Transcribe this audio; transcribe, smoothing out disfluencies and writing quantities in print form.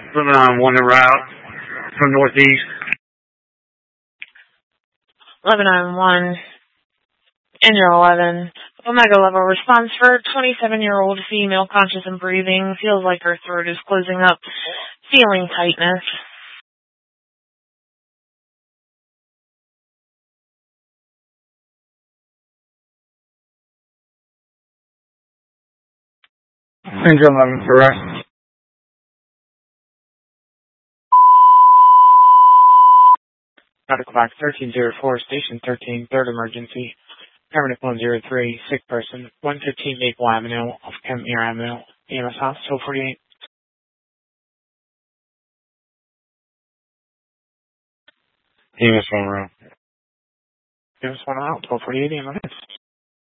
Living on one route from Northeast. 1191, Engine 11, Omega level response for 27-year-old female conscious and breathing. Feels like her throat is closing up. Feeling tightness. Engine 11 for rest. Out of clock 1304, station 13, third emergency. Permanent 103, sick person, 115 Maple Avenue, off Kentmere Avenue, EMS Hospital 48. EMS 1 room. EMS 1 out, 1248 EMS.